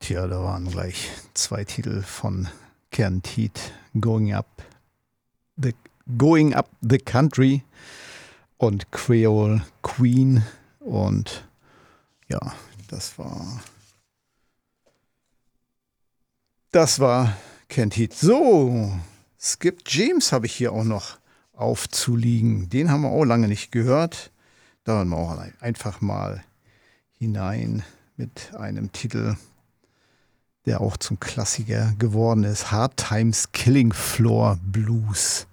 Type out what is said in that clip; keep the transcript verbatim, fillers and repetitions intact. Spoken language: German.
Tja, da waren gleich zwei Titel von Ken Teat, Going Up the, Going Up the Country und Creole Queen. Und ja, das war das war Ken Teat. So, Skip James habe ich hier auch noch aufzuliegen. Den haben wir auch lange nicht gehört. Da hören wir auch einfach mal hinein mit einem Titel, der auch zum Klassiker geworden ist. Hard Times Killing Floor Blues.